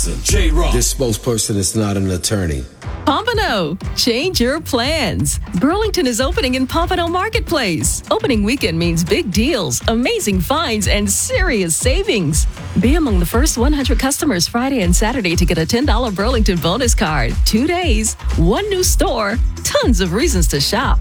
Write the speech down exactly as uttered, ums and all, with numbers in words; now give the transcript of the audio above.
Listen, J-Rock. This spokesperson is not an attorney. Pompano, change your plans. Burlington is opening in Pompano Marketplace. Opening weekend means big deals, amazing finds, and serious savings. Be among the first one hundred customers Friday and Saturday to get a ten dollars Burlington bonus card. Two days, one new store, tons of reasons to shop.